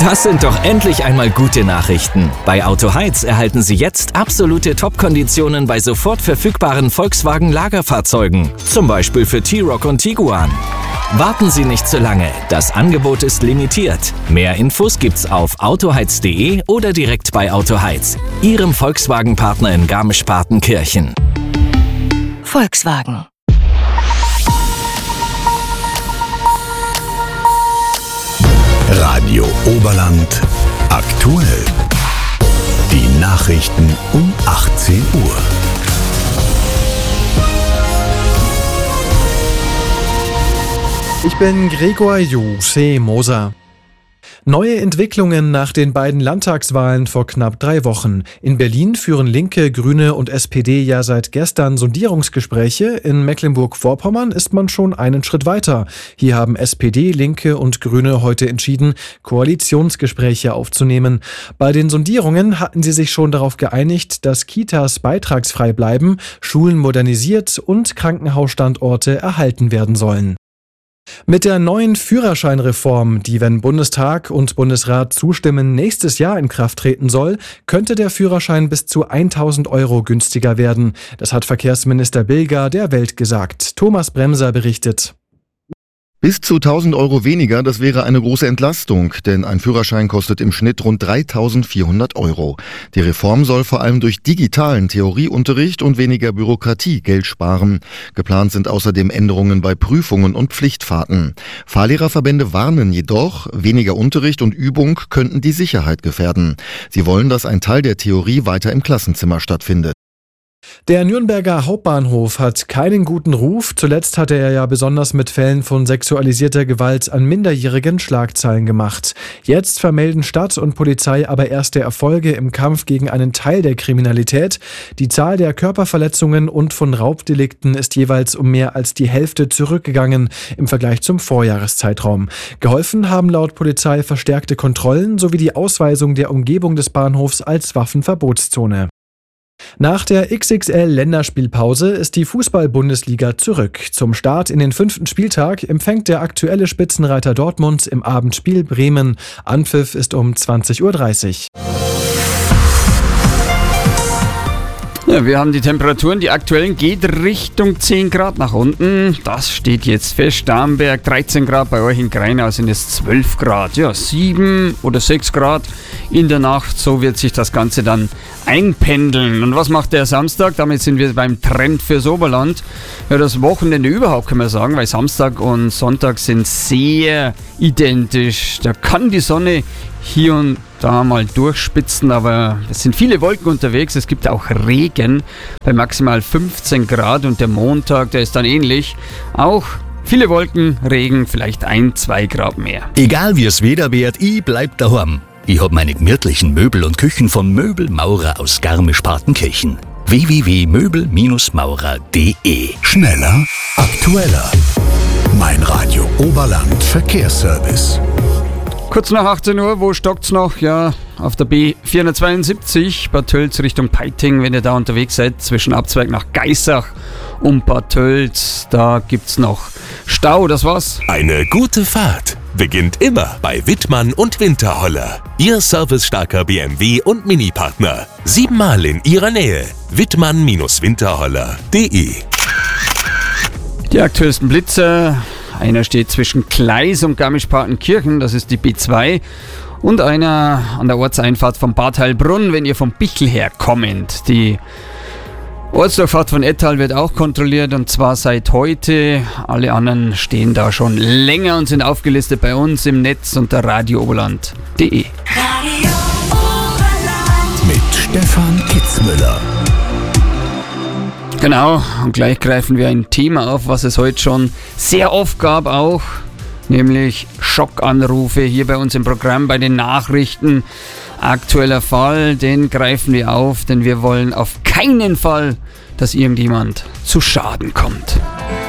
Das sind doch endlich einmal gute Nachrichten. Bei Autoheiz erhalten Sie jetzt absolute Top-Konditionen bei sofort verfügbaren Volkswagen-Lagerfahrzeugen. Zum Beispiel für T-Roc und Tiguan. Warten Sie nicht zu lange. Das Angebot ist limitiert. Mehr Infos gibt's auf autoheiz.de oder direkt bei Autoheiz, Ihrem Volkswagen-Partner in Garmisch-Partenkirchen. Volkswagen. Radio Oberland aktuell. Die Nachrichten um 18 Uhr. Ich bin Gregor Moser. Neue Entwicklungen nach den beiden Landtagswahlen vor knapp 3 Wochen. In Berlin führen Linke, Grüne und SPD ja seit gestern Sondierungsgespräche. In Mecklenburg-Vorpommern ist man schon einen Schritt weiter. Hier haben SPD, Linke und Grüne heute entschieden, Koalitionsgespräche aufzunehmen. Bei den Sondierungen hatten sie sich schon darauf geeinigt, dass Kitas beitragsfrei bleiben, Schulen modernisiert und Krankenhausstandorte erhalten werden sollen. Mit der neuen Führerscheinreform, die, wenn Bundestag und Bundesrat zustimmen, nächstes Jahr in Kraft treten soll, könnte der Führerschein bis zu 1.000 € günstiger werden. Das hat Verkehrsminister Bilger der Welt gesagt. Thomas Bremser berichtet. Bis zu 1.000 € weniger, das wäre eine große Entlastung, denn ein Führerschein kostet im Schnitt rund 3.400 €. Die Reform soll vor allem durch digitalen Theorieunterricht und weniger Bürokratie Geld sparen. Geplant sind außerdem Änderungen bei Prüfungen und Pflichtfahrten. Fahrlehrerverbände warnen jedoch, weniger Unterricht und Übung könnten die Sicherheit gefährden. Sie wollen, dass ein Teil der Theorie weiter im Klassenzimmer stattfindet. Der Nürnberger Hauptbahnhof hat keinen guten Ruf. Zuletzt hatte er ja besonders mit Fällen von sexualisierter Gewalt an Minderjährigen Schlagzeilen gemacht. Jetzt vermelden Stadt und Polizei aber erste Erfolge im Kampf gegen einen Teil der Kriminalität. Die Zahl der Körperverletzungen und von Raubdelikten ist jeweils um mehr als die Hälfte zurückgegangen im Vergleich zum Vorjahreszeitraum. Geholfen haben laut Polizei verstärkte Kontrollen sowie die Ausweisung der Umgebung des Bahnhofs als Waffenverbotszone. Nach der XXL-Länderspielpause ist die Fußball-Bundesliga zurück. Zum Start in den 5. Spieltag empfängt der aktuelle Spitzenreiter Dortmund im Abendspiel Bremen. Anpfiff ist um 20.30 Uhr. Ja, wir haben die Temperaturen, die aktuellen geht Richtung 10 Grad nach unten. Das steht jetzt fest. Starnberg 13 Grad, bei euch in Greinau sind es 12 Grad. Ja, 7 oder 6 Grad in der Nacht. So wird sich das Ganze dann einpendeln. Und was macht der Samstag? Damit sind wir beim Trend fürs Oberland. Ja, das Wochenende überhaupt kann man sagen, weil Samstag und Sonntag sind sehr identisch. Da kann die Sonne hier und da mal durchspitzen, aber es sind viele Wolken unterwegs. Es gibt auch Regen bei maximal 15 Grad und der Montag, der ist dann ähnlich. Auch viele Wolken, Regen, vielleicht 1-2 Grad mehr. Egal wie es Wetter wird, ich bleib daheim. Ich hab meine gemütlichen Möbel und Küchen von Möbelmaurer aus Garmisch-Partenkirchen. www.möbelmaurer.de. Schneller, aktueller. Mein Radio Oberland Verkehrsservice. Kurz nach 18 Uhr, wo stockt's noch? Ja, auf der B472 Bad Tölz Richtung Peiting, wenn ihr da unterwegs seid, zwischen Abzweig nach Geissach und Bad Tölz, da gibt's noch Stau, das war's. Eine gute Fahrt beginnt immer bei Wittmann und Winterholler. Ihr servicestarker BMW und Mini-Partner. 7-mal in ihrer Nähe. Wittmann-Winterholler.de. Die aktuellsten Blitzer. Einer steht zwischen Gleis und Garmisch-Partenkirchen, das ist die B2. Und einer an der Ortseinfahrt von Bad Heilbrunn, wenn ihr vom Bichl her kommend. Die Ortsdurchfahrt von Ettal wird auch kontrolliert und zwar seit heute. Alle anderen stehen da schon länger und sind aufgelistet bei uns im Netz unter radiooberland.de. Radio Oberland. Mit Stefan Kitzmüller. Genau, und gleich greifen wir ein Thema auf, was es heute schon sehr oft gab auch, nämlich Schockanrufe hier bei uns im Programm, bei den Nachrichten. Aktueller Fall, den greifen wir auf, denn wir wollen auf keinen Fall, dass irgendjemand zu Schaden kommt.